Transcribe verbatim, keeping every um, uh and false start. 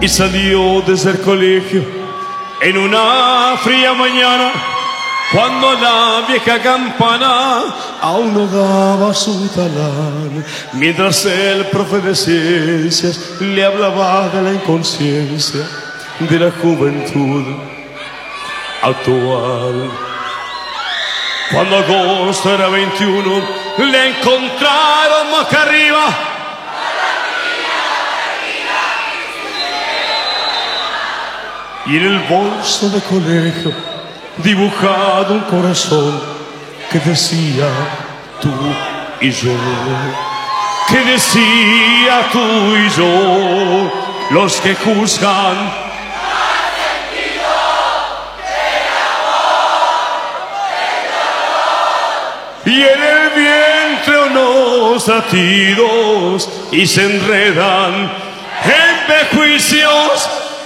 y salió desde el colegio en una fría mañana, cuando la vieja campana aún no daba su talán, mientras el profe de ciencias le hablaba de la inconsciencia de la juventud actual. Cuando agosto era veintiuno, le encontraron más arriba. Y en el bolso de colegio dibujado un corazón que decía tú y yo, que decía tú y yo, los que juzgan. Y en el vientre unos latidos y se enredan en prejuicios